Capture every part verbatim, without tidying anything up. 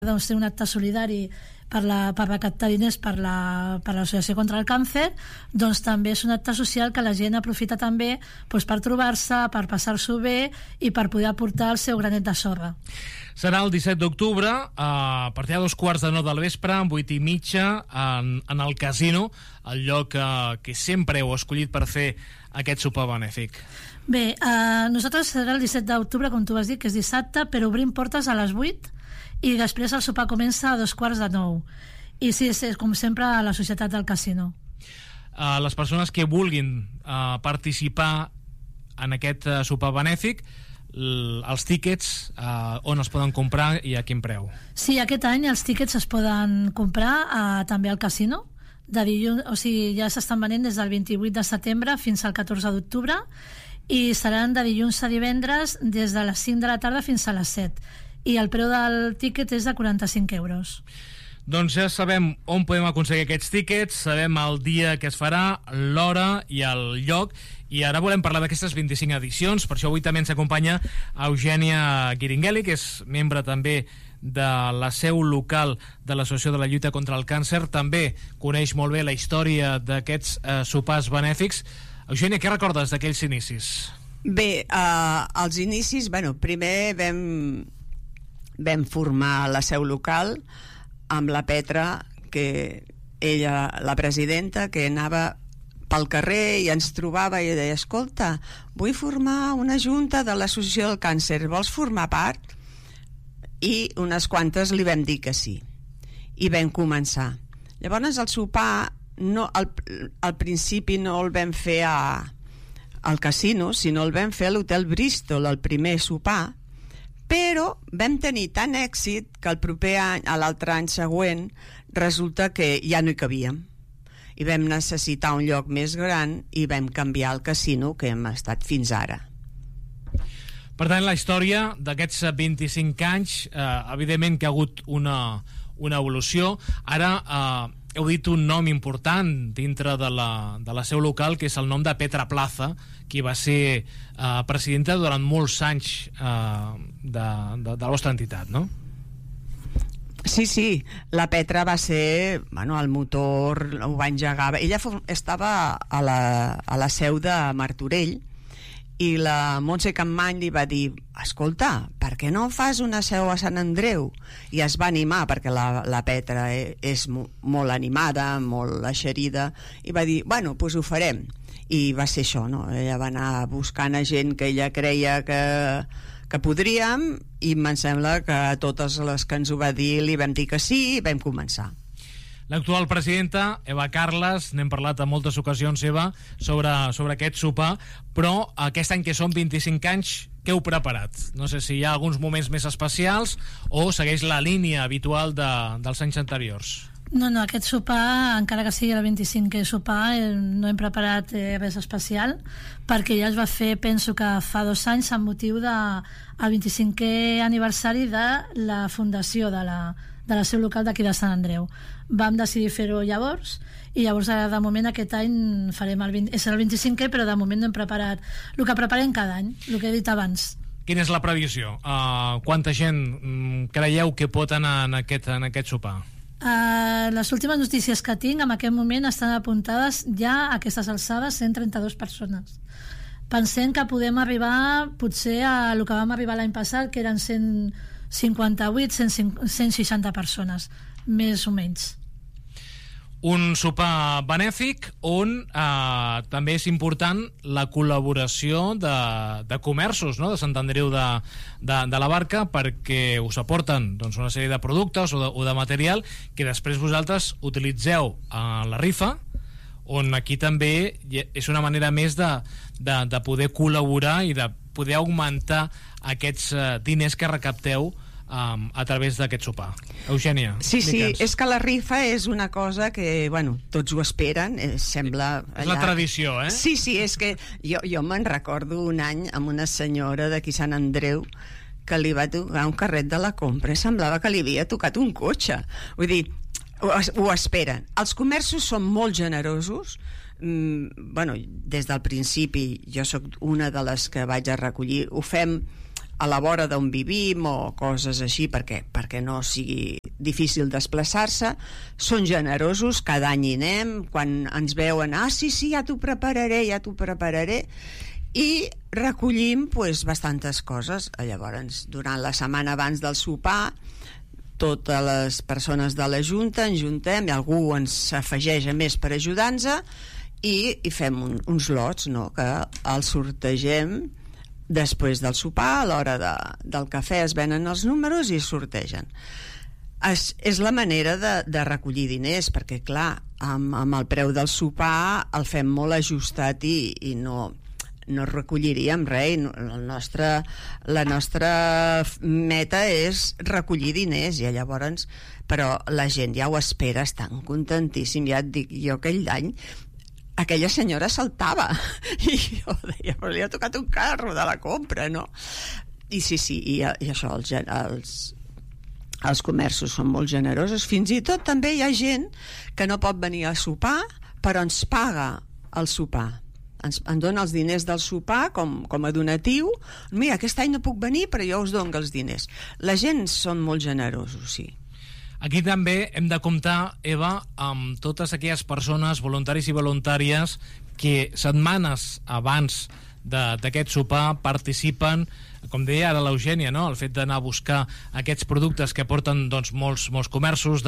doncs, té un acte solidari per, la, per recaptar diners per la, per l'Associació contra el Càncer, doncs també és un acte social que la gent aprofita també doncs, per trobar-se, per passar-s'ho bé i per poder aportar el seu granet de sorra. Serà el disset d'octubre, a partir de dos quarts de nou del vespre, amb vuit i mitja, en, en el casino, el lloc eh, que sempre heu escollit per fer aquest sopar benèfic. Bé, eh, nosaltres serà el disset d'octubre, com tu vas dir, que és dissabte, però obrim portes a les vuit i després el sopar comença a dos quarts de nou. I sí, és com sempre a la Societat del Casino. Uh, les persones que vulguin uh, participar en aquest uh, sopar benèfic, l- els tíquets uh, on els poden comprar i a quin preu? Sí, aquest any els tíquets es poden comprar uh, també al casino. De dilluns, o sigui, ja s'estan venent des del vint-i-vuit de setembre fins al catorze d'octubre i seran de dilluns a divendres des de les cinc de la tarda fins a les set. I el preu del tíquet és de quaranta-cinc euros. Doncs ja sabem on podem aconseguir aquests tíquets, sabem el dia que es farà, l'hora i el lloc, i ara volem parlar d'aquestes vint-i-cinc edicions. Per això avui també ens acompanya Eugènia Guiringhelli, que és membre també de la seu local de l'Associació de la Lluita contra el Càncer, també coneix molt bé la història d'aquests eh, sopars benèfics. Eugènia, què recordes d'aquells inicis? Bé, eh, els inicis, bueno, primer vam vam formar la seu local amb la Petra, que ella, la presidenta, que anava pel carrer i ens trobava i deia, escolta, vull formar una junta de l'Associació del Càncer, vols formar part? I unes quantes li vam dir que sí. I vam començar. Llavors el sopar, no, al, al principi no el vam fer a, al casino, sinó el vam fer a l'Hotel Bristol, el primer sopar, però vam tenir tant èxit que el proper any, a l'altre any següent, resulta que ja no hi cabíem. I vam necessitar un lloc més gran i vam canviar el casino que hem estat fins ara. Per tant, la història d'aquests vint-i-cinc anys, eh, evidentment que ha hagut una, una evolució. Ara eh, heu dit un nom important dintre de la, de la seu local, que és el nom de Petra Plaza, qui va ser eh, presidenta durant molts anys eh, de, de, de la vostra entitat, no? Sí, sí, la Petra va ser, bueno, el motor, ho va engegar. Ella estava a la, a la seu de Martorell i la Montse Campmany li va dir, escolta, per què no fas una seu a Sant Andreu? I es va animar, perquè la, la Petra és molt animada, molt eixerida, i va dir, bueno, doncs ho farem. I va ser això, no? Ella va anar buscant a gent que ella creia que, que podríem, i em sembla que a totes les que ens ho va dir li vam dir que sí i vam començar. L'actual presidenta, Eva Carles, n'hem parlat en moltes ocasions, Eva, sobre, sobre aquest sopar, però aquest any que són vint-i-cinc anys, què heu preparat? No sé si hi ha alguns moments més especials o segueix la línia habitual de, dels anys anteriors. No, no, aquest sopar, encara que sigui el vint-i-cinquè sopar, eh, no hem preparat eh, res especial, perquè ja es va fer, penso que fa dos anys, amb motiu del de, vint-i-cinquè aniversari de la fundació de la, de la seu local d'aquí de Sant Andreu. Vam decidir fer-ho llavors, i llavors ara, de moment, aquest any farem el vint, és el vint-i-cinquè, però de moment no hem preparat el que preparem cada any, el que he dit abans. Quina és la previsió? Uh, quanta gent um, creieu que pot anar en aquest, en aquest sopar? Uh, les últimes notícies que tinc en aquest moment estan apuntades ja a aquestes alçades cent trenta-dues persones. Pensem que podem arribar potser a el que vam arribar l'any passat, que eren cent cinquanta-vuit, cent seixanta persones, més o menys. Un sopar benèfic on eh, també és important la col·laboració de, de comerços, no?, de Sant Andreu de, de, de la Barca, perquè us aporten doncs, una sèrie de productes o de, o de material que després vosaltres utilitzeu a la rifa, on aquí també és una manera més de, de, de poder col·laborar i de poder augmentar aquests eh, diners que recapteu Um, a través d'aquest sopar. Eugènia, sí, sí, digue'ns. És que la rifa és una cosa que, bueno, tots ho esperen, eh, sembla... És la tradició, eh? Sí, sí, és que jo, jo me'n recordo un any amb una senyora d'aquí Sant Andreu que li va tocar un carret de la compra i semblava que li havia tocat un cotxe. Vull dir, ho, ho esperen. Els comerços són molt generosos. Mm, bueno, des del principi jo sóc una de les que vaig a recollir. Ho fem a la vora d'on vivim o coses així perquè, perquè no sigui difícil desplaçar-se. Són generosos, cada any hi anem, quan ens veuen, ah, sí, sí, ja t'ho prepararé, ja t'ho prepararé, i recollim pues, bastantes coses. Llavors, durant la setmana abans del sopar, totes les persones de la Junta ens juntem i algú ens afegeix a més per ajudar-nos i, i fem un, uns lots, no?, que els sortegem després del sopar. A l'hora de, del cafè es venen els números i es sortegen. Es, és la manera de, de recollir diners, perquè clar, amb, amb el preu del sopar el fem molt ajustat i, i no, no recolliríem res. El nostre, la nostra meta és recollir diners, i llavors, però la gent ja ho espera, estan contentíssim. Ja et dic, jo aquell any aquella senyora saltava i jo deia, però li ha tocat un carro de la compra, no? I sí, sí, i, i això, els, els, els comerços són molt generosos. Fins i tot també hi ha gent que no pot venir a sopar, però ens paga el sopar. Ens, ens dona els diners del sopar com, com a donatiu. Mira, aquest any no puc venir, però jo us dono els diners. La gent són molt generosos, sí. Aquí també hem de comptar, Eva, amb totes aquelles persones, voluntaris i voluntàries, que setmanes abans d'aquest sopar participen, com deia ara l'Eugènia, no?, el fet d'anar a buscar aquests productes que porten doncs, molts, molts comerços,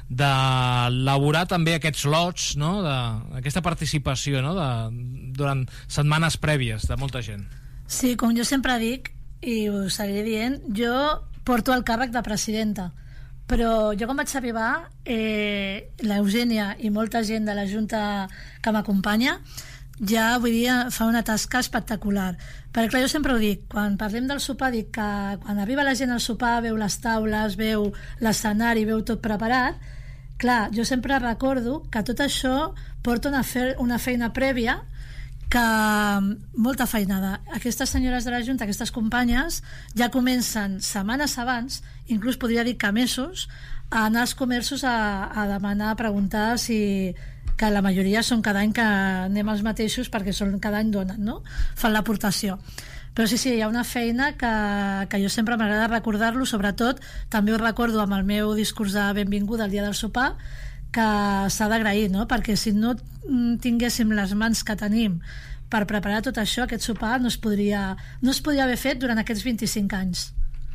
d'elaborar de, també aquests lots, no?, de, aquesta participació, no?, de, durant setmanes prèvies de molta gent. Sí, com jo sempre dic, i ho seguiré dient, jo porto el càrrec de presidenta, però jo quan vaig arribar, eh, l'Eugènia i molta gent de la Junta que m'acompanya ja, vull dir, fa una tasca espectacular. Perquè clar, jo sempre ho dic, quan parlem del sopar, dic que quan arriba la gent al sopar, veu les taules, veu l'escenari, veu tot preparat, clar, jo sempre recordo que tot això porta una, fe una feina prèvia, que molta feinada. Aquestes senyores de la Junta, aquestes companyes, ja comencen setmanes abans, inclús podria dir que mesos, a anar als comerços a, a demanar, a preguntar si, que la majoria són cada any que anem els mateixos perquè són, cada any donen, no? Fan l'aportació. Però sí, sí, hi ha una feina que, que jo sempre m'agrada recordar-lo, sobretot també ho recordo amb el meu discurs de benvinguda al dia del sopar, que s'ha d'agrair, no? Perquè si no tinguéssim les mans que tenim per preparar tot això, aquest sopar no es podria, no es podria haver fet durant aquests vint-i-cinc anys.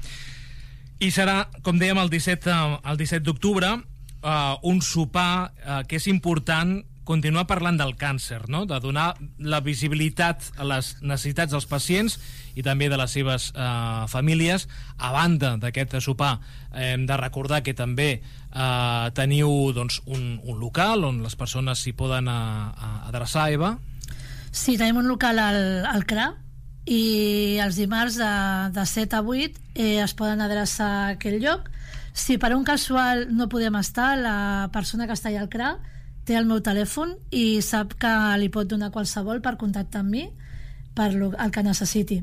I serà, com dèiem, el disset, el disset d'octubre, uh, un sopar uh, que és important continuar parlant del càncer, no?, de donar la visibilitat a les necessitats dels pacients i també de les seves uh, famílies. A banda d'aquest sopar, hem de recordar que també uh, teniu doncs, un, un local on les persones s'hi poden uh, adreçar, Eva. Sí, tenim un local al, al C R A i els dimarts de, de set a vuit eh, es poden adreçar a aquell lloc. Si per un casual no podem estar, la persona que està allà al C R A té el meu telèfon i sap que li pot donar qualsevol per contactar amb mi per lo, el que necessiti.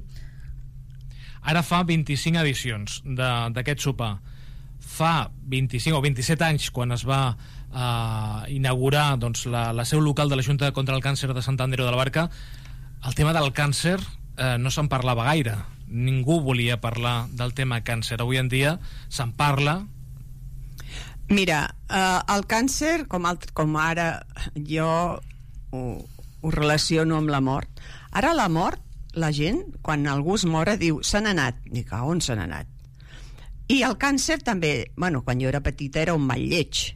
Ara fa vint-i-cinc edicions d'aquest sopar. Fa vint-i-cinc o vint-i-set anys, quan es va uh, inaugurar doncs, la, la seu local de la Junta contra el Càncer de Sant Andreu de la Barca, el tema del càncer uh, no se'n parlava gaire. Ningú volia parlar del tema càncer. Avui en dia se'n parla. Mira, eh, el càncer, com, alt, com ara jo ho, ho relaciono amb la mort. Ara la mort, la gent, quan algú es mora, diu, se n'ha anat. Dic, a on se n'ha anat? I el càncer també, bueno, quan jo era petita era un mal lleig.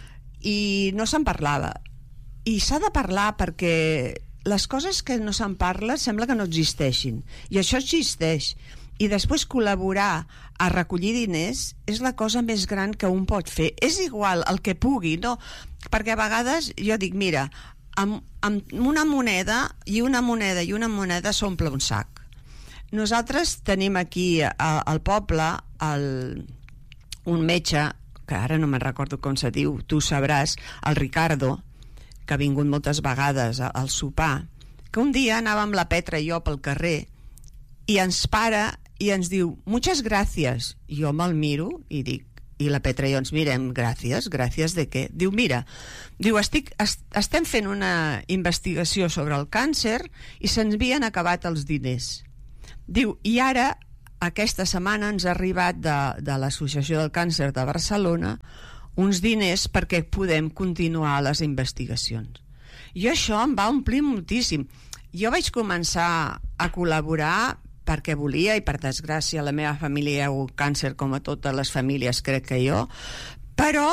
I no se'n parlava. I s'ha de parlar perquè les coses que no se'n parla sembla que no existeixin. I això existeix. I després col·laborar a recollir diners és la cosa més gran que un pot fer. És igual el que pugui, no? Perquè a vegades jo dic, mira, amb, amb una moneda i una moneda i una moneda s'omple un sac. Nosaltres tenim aquí a, al poble el, un metge, que ara no me'n recordo com se diu, tu sabràs, el Ricardo, que ha vingut moltes vegades al sopar, que un dia anàvem la Petra i jo pel carrer i ens para i ens diu, muchas gracias. I jo me'l miro i dic, i la Petra i jo ens mirem, gràcies, gràcies de què? Diu, mira, diu, estic, est, estem fent una investigació sobre el càncer i se'ns havien acabat els diners. Diu, i ara aquesta setmana ens ha arribat de, de l'Associació del Càncer de Barcelona uns diners perquè podem continuar les investigacions. I això em va omplir moltíssim. Jo vaig començar a col·laborar perquè volia, i per desgràcia la meva família ha hagut càncer com a totes les famílies, crec que jo, però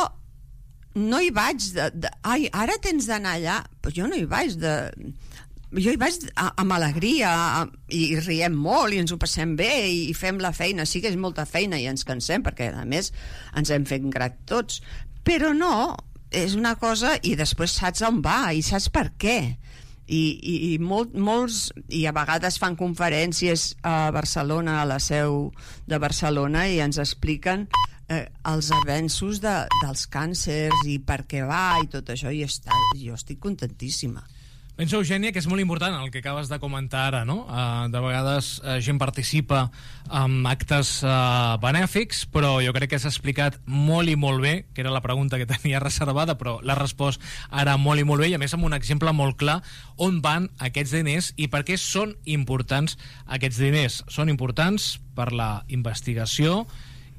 no hi vaig de, de ai, ara tens d'anar allà, però jo no hi vaig de... jo hi vaig amb alegria i riem molt i ens ho passem bé i fem la feina, sí que és molta feina i ens cansem perquè a més ens hem fet grat tots, però no, és una cosa i després saps on va i saps per què i, i, i molt, molts i a vegades fan conferències a Barcelona, a la seu de Barcelona, i ens expliquen eh, els avenços de, dels càncers i per què va i tot això, i està, jo estic contentíssima. Penso, Eugènia, que és molt important el que acabes de comentar ara, no? Uh, de vegades uh, gent participa en actes uh, benèfics, però jo crec que s'ha explicat molt i molt bé, que era la pregunta que tenia reservada, però l'ha respost ara molt i molt bé, i a més amb un exemple molt clar on van aquests diners i per què són importants aquests diners. Són importants per la investigació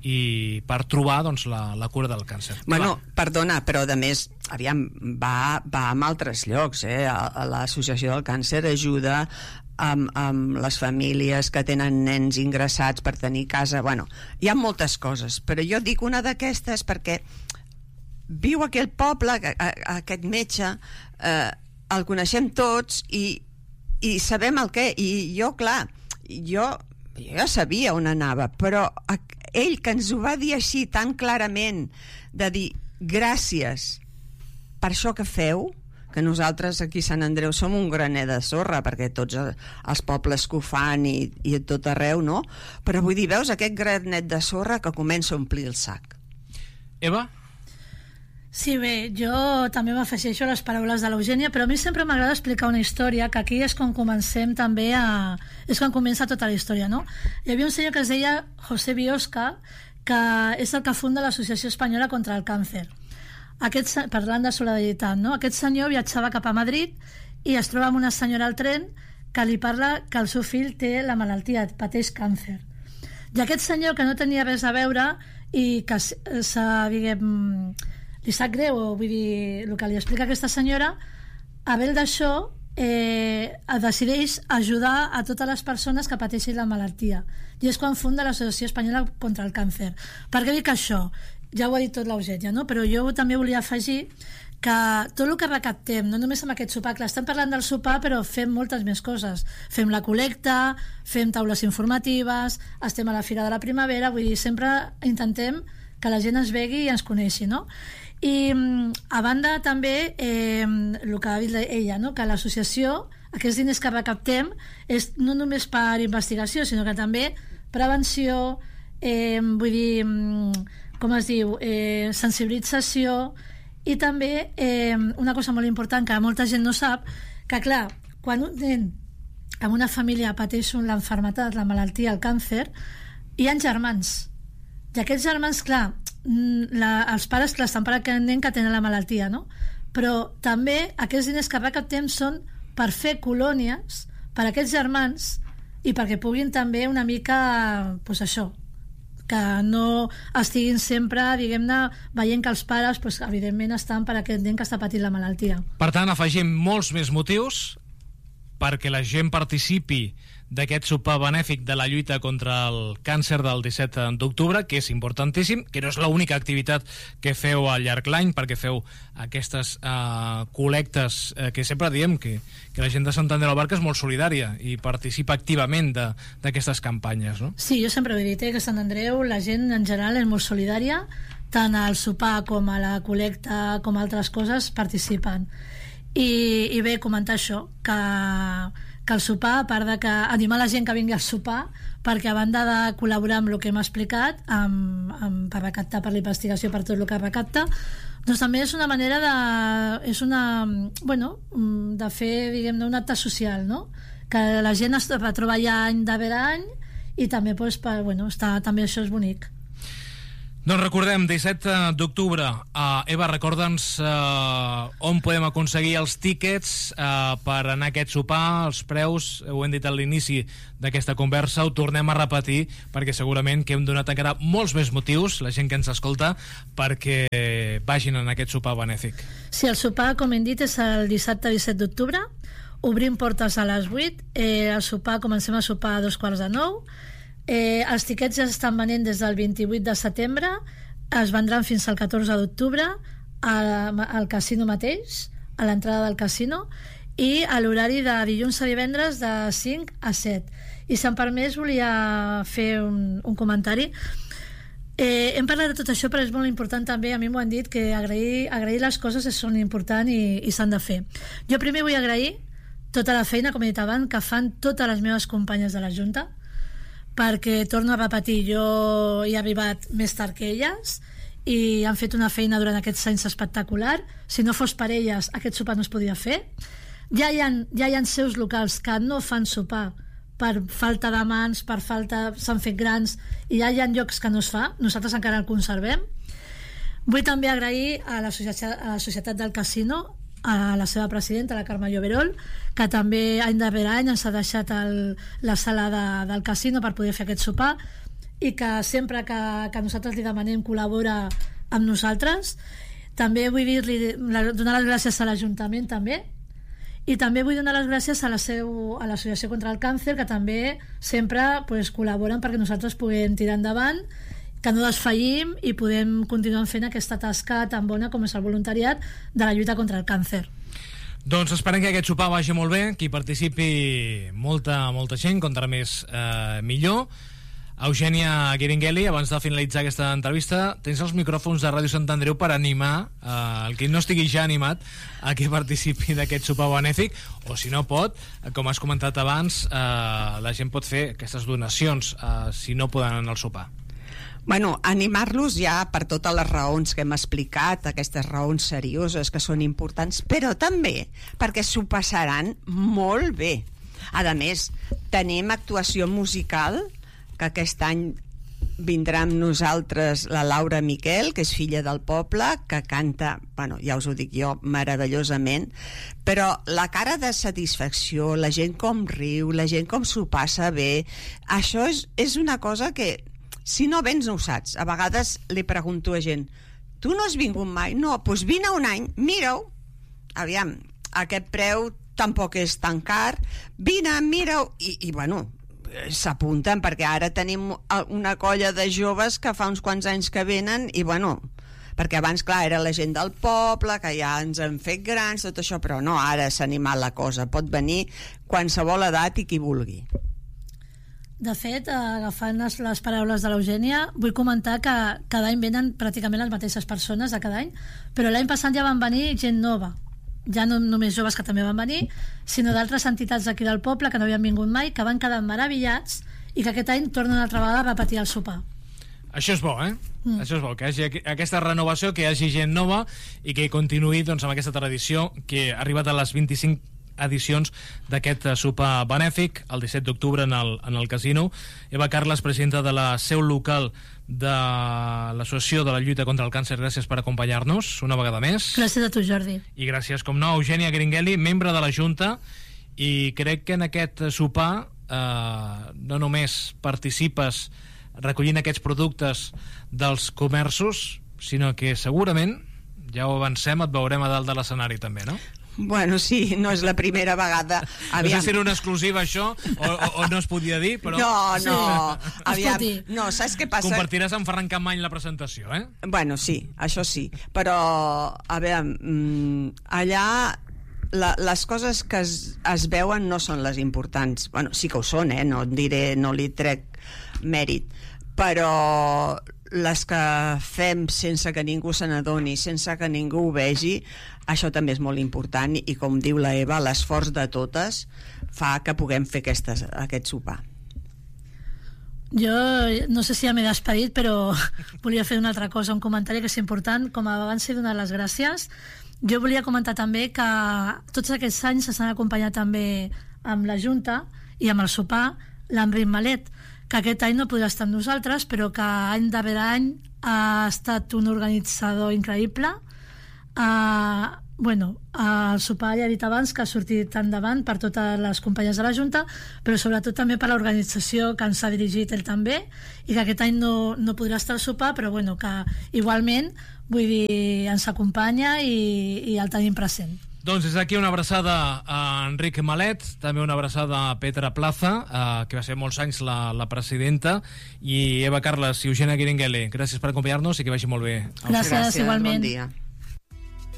i per trobar doncs, la, la cura del càncer. Bueno, Clar. perdona, però de més, aviam, va, va a altres llocs, eh? L'Associació del Càncer ajuda amb, amb les famílies que tenen nens ingressats per tenir casa. Bueno, hi ha moltes coses, però jo dic una d'aquestes perquè viu aquell poble, aquest metge, eh, el coneixem tots i, i sabem el què, i jo, clar, jo, jo ja sabia on anava, però ell que ens ho va dir així tan clarament, de dir gràcies per això que feu, que nosaltres aquí a Sant Andreu som un graner de sorra perquè tots els pobles que ho fan i, i a tot arreu, no? Però vull dir, veus aquest granet de sorra que comença a omplir el sac. Eva? Sí, bé, jo també m'afegeixo a les paraules de l'Eugènia, però a mi sempre m'agrada explicar una història, que aquí és quan comencem també a... és quan comença tota la història, no? Hi havia un senyor que es deia José Biosca, que és el que funda l'Associació Espanyola contra el Càncer. Aquest, parlant de solidaritat, no? Aquest senyor viatjava cap a Madrid i es troba amb una senyora al tren que li parla que el seu fill té la malaltia, pateix càncer. I aquest senyor, que no tenia res a veure i que s'ha, diguem... li sap greu, vull dir, el que li explica aquesta senyora, a veure d'això eh, decideix ajudar a totes les persones que pateixen la malaltia, i és quan funda l'Associació Espanyola contra el Càncer. Per què dic això? Ja ho ha dit tot l'Eugènia, no? Però jo també volia afegir que tot el que recaptem, no només amb aquest sopar, clar, estem parlant del sopar, però fem moltes més coses. Fem la col·lecta, fem taules informatives, estem a la Fira de la Primavera, vull dir, sempre intentem que la gent ens vegi i ens coneixi, no? I a banda també eh, el que ha dit ella, no? Que l'associació, aquests diners que recaptem és no només per investigació, sinó que també prevenció, eh, vull dir, com es diu, eh, sensibilització, i també eh, una cosa molt important que molta gent no sap, que clar, quan un nen en una família pateix l'enfermetat, la malaltia, el càncer, hi ha germans, i aquests germans, clar, la, els pares clar, estan per aquest nen que tenen la malaltia, no? Però també aquests diners que recaptem són per fer colònies per a aquests germans i perquè puguin també una mica, doncs això, que no estiguin sempre, diguem-ne, veient que els pares, doncs, evidentment, estan per aquest nen que està patint la malaltia. Per tant, afegim molts més motius perquè la gent participi d'aquest sopar benèfic de la lluita contra el càncer del disset d'octubre, que és importantíssim, que no és l'única activitat que feu al llarg l'any, perquè feu aquestes uh, col·lectes uh, que sempre diem que, que la gent de Sant Andreu de la Barca és molt solidària i participa activament d'aquestes campanyes, no? Sí, jo sempre ho he dit, eh, que a Sant Andreu la gent en general és molt solidària, tant al sopar com a la col·lecta com a altres coses participen. I, i bé, comentar això, que, que el sopar, a part de que animar la gent que vingui al sopar, perquè a banda de col·laborar amb el que hem explicat, amb, amb, per recaptar per la investigació, per tot el que recapta, doncs també és una manera de, és una, bueno, de fer, diguem-ne, un acte social, no? Que la gent es retroba allà any darrere any i també, doncs, per, bueno, està, també això és bonic. Doncs recordem, disset d'octubre, uh, Eva, recorda'ns uh, on podem aconseguir els tíquets uh, per anar a aquest sopar, els preus, ho hem dit a l'inici d'aquesta conversa, ho tornem a repetir, perquè segurament que hem donat encara molts més motius, la gent que ens escolta, perquè vagin en aquest sopar benèfic. Sí, el sopar, com hem dit, és el dissabte disset d'octubre, obrim portes a les vuit, eh, el sopar, comencem a sopar a dos quarts de nou. Eh, els tiquets ja estan venent des del vint-i-vuit de setembre, es vendran fins al catorze d'octubre al, al casino mateix, a l'entrada del casino, i a l'horari de dilluns a divendres de cinc a set. I si em permès volia fer un, un comentari. Eh, hem parlat de tot això, però és molt important també, a mi m'ho han dit, que agrair, agrair les coses són importants i, i s'han de fer. Jo primer vull agrair tota la feina, com he dit abans, que fan totes les meves companyes de la Junta, perquè, torno a repetir, jo he arribat més tard que elles i han fet una feina durant aquests anys espectacular. Si no fos per elles, aquest sopar no es podia fer. Ja hi ha, ja hi ha seus locals que no fan sopar per falta de mans, per falta, s'han fet grans, i ja hi ha llocs que no es fa. Nosaltres encara el conservem. Vull també agrair a la Societat, a la Societat del Casino, a la seva presidenta, la Carme Lloverol, que també any darrere any ens ha deixat el, la sala de, del casino per poder fer aquest sopar, i que sempre que, que nosaltres li demanem col·labora amb nosaltres. També vull dir-li, donar les gràcies a l'Ajuntament també, i també vull donar les gràcies a la seu, a l'Associació contra el Càncer, que també sempre pues, col·laboren perquè nosaltres puguem tirar endavant, que no desfallim i podem continuar fent aquesta tasca tan bona com és el voluntariat de la lluita contra el càncer. Doncs esperem que aquest sopar vagi molt bé, que hi participi molta, molta gent, contra més eh, millor. Eugènia Guiringhelli, abans de finalitzar aquesta entrevista, tens els micròfons de Ràdio Sant Andreu per animar eh, el que no estigui ja animat a que participi d'aquest sopar benèfic, o si no pot, com has comentat abans, eh, la gent pot fer aquestes donacions eh, si no poden anar al sopar. Bueno, animar-los ja per totes les raons que hem explicat, aquestes raons serioses que són importants, però també perquè s'ho passaran molt bé. A més, tenim actuació musical, que aquest any vindrà amb nosaltres la Laura Miquel, que és filla del poble, que canta, bueno, ja us ho dic jo, meravellosament, però la cara de satisfacció, la gent com riu, la gent com s'ho passa bé, això és, és una cosa que si no vens no ho saps. A vegades li pregunto a gent, tu no has vingut mai? No, doncs vine un any, mira-ho, aviam, aquest preu tampoc és tan car, vine, mira-ho, i, i bueno, s'apunten, perquè ara tenim una colla de joves que fa uns quants anys que venen, i bueno, perquè abans, clar, era la gent del poble, que ja ens han fet grans, tot això, però no, ara s'ha animat la cosa, pot venir qualsevol edat i qui vulgui. De fet, agafant les, les paraules de l'Eugènia, vull comentar que cada any venen pràcticament les mateixes persones de cada any, però l'any passat ja van venir gent nova, ja no només joves que també van venir, sinó d'altres entitats d'aquí del poble que no havien vingut mai, que van quedar meravellats i que aquest any tornen una altra vegada a repetir el sopar. Això és bo, eh? Mm. Això és bo, que hi hagi aquesta renovació, que hi hagi gent nova i que continuï doncs, amb aquesta tradició que ha arribat a les vint-i-cinc edicions d'aquest sopar benèfic el disset d'octubre en el, en el casino. Eva Carles, presidenta de la seu local de l'Associació de la Lluita contra el Càncer, gràcies per acompanyar-nos una vegada més. Gràcies a tu, Jordi. I gràcies, com no, a Eugènia Guiringhelli, membre de la Junta, i crec que en aquest sopar eh, no només participes recollint aquests productes dels comerços, sinó que segurament, ja ho avancem, et veurem a dalt de l'escenari també, no? Bueno, sí, no és la primera vegada. Aviam. No sé si era una exclusiva això o, o, o no es podia dir, però... No, no, aviam, no, saps què passa? Compartiràs amb Ferran Campmany la presentació, eh? Bueno, sí, això sí, però a veure, allà la, les coses que es, es veuen no són les importants. Bueno, sí que ho són, eh? No diré, no li trec mèrit, però les que fem sense que ningú se n'adoni, sense que ningú ho vegi, això també és molt important, i com diu la Eva, l'esforç de totes fa que puguem fer aquestes, aquest sopar. Jo no sé si ja m'he despedit, però volia fer una altra cosa, un comentari que és important. Com abans he donat les gràcies, jo volia comentar també que tots aquests anys s'han acompanyat també amb la Junta i amb el sopar l'Enric Malet, que aquest any no podrà estar amb nosaltres, però que any darrere any ha estat un organitzador increïble. Uh, bueno, uh, el sopar ja he dit abans que ha sortit endavant per totes les companyes de la Junta, però sobretot també per l'organització que ens ha dirigit ell també, i que aquest any no, no podrà estar al sopar, però bueno, que igualment, vull dir, ens acompanya i, i el tenim present. Doncs des d'aquí una abraçada a Enric Malet, també una abraçada a Petra Plaza, eh, que va ser molts anys la, la presidenta, i Eva Carles i Eugènia Guiringuele. Gràcies per acompanyar-nos i que vagi molt bé. Gràcies, Gràcies, igualment. Bon dia.